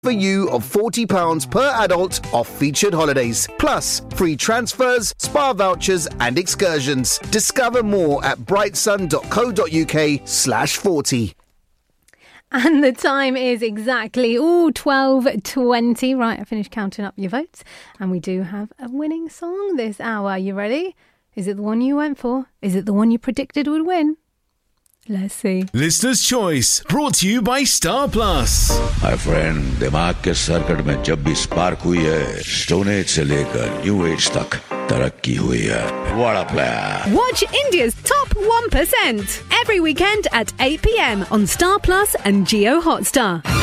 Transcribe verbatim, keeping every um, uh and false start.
for you of forty pounds per adult off featured holidays, plus free transfers, spa vouchers and excursions. Discover more at brightsun.co.uk slash 40. And the time is exactly, ooh, twelve twenty. Right, I finished counting up your votes. And we do have a winning song this hour. You ready? Is it the one you went for? Is it the one you predicted would win? Let's see. Listener's Choice, brought to you by Star Plus. My friend, दिमाग के circuit में जब भी spark हुई है, stone age से लेकर new age तक तरक्की हुई है. What a player! Watch India's top one percent every weekend at eight p.m. on Star Plus and Jio Hotstar.